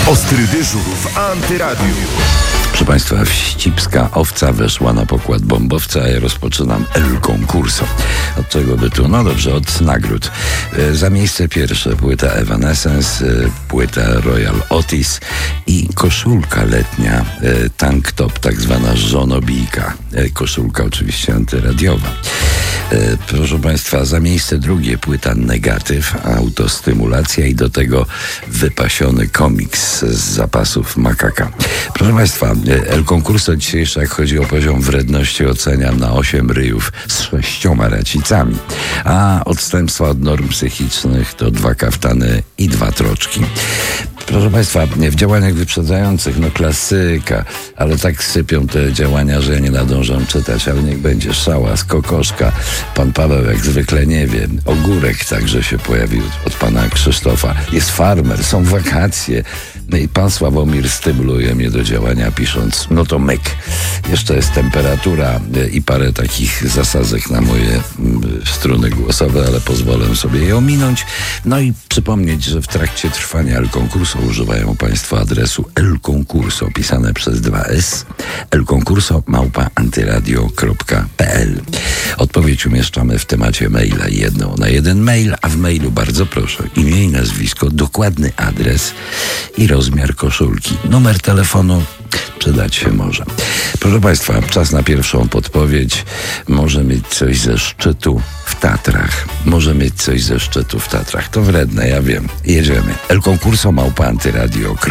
Ostry dyżur w Antyradiu. Proszę Państwa, wścibska owca weszła na pokład bombowca, a ja rozpoczynam El Concurso. Od czego by tu? No dobrze, od nagród. Za miejsce pierwsze płyta Evanescence, płyta Royal Otis i koszulka letnia, tank top, tak zwana żonobijka. Koszulka oczywiście antyradiowa. Proszę Państwa, za miejsce drugie płyta Negatyw, autostymulacja i do tego wypasiony komiks z zapasów Makaka. Proszę Państwa, El Concurso dzisiejsze, jak chodzi o poziom wredności, oceniam na 8 ryjów z 6 racicami, a odstępstwa od norm psychicznych to 2 kaftany i 2 troczki. Proszę Państwa, w działaniach wyprzedzających, no klasyka, ale tak sypią te działania, że ja nie nadążam czytać, ale niech będzie Szałas, Kokoszka, pan Paweł jak zwykle nie wie, Ogórek także się pojawił od pana Krzysztofa, jest Farmer, są wakacje, no i pan Sławomir stymuluje mnie do działania pisząc, no to myk. Jeszcze jest temperatura i parę takich zasadzek na moje struny głosowe, ale pozwolę sobie je ominąć. No i przypomnieć, że w trakcie trwania El Concurso używają Państwo adresu El Concurso, pisane przez 2S, elconcurso@antyradio.pl. Odpowiedź umieszczamy w temacie maila, 1 na 1 mail, a w mailu bardzo proszę imię i nazwisko, dokładny adres i rozmiar koszulki. Numer telefonu przydać się może. Proszę Państwa, czas na pierwszą podpowiedź. Może mieć coś ze szczytu w Tatrach. Może mieć coś ze szczytu w Tatrach. To wredne, ja wiem. Jedziemy. El Concurso @antyradio.pl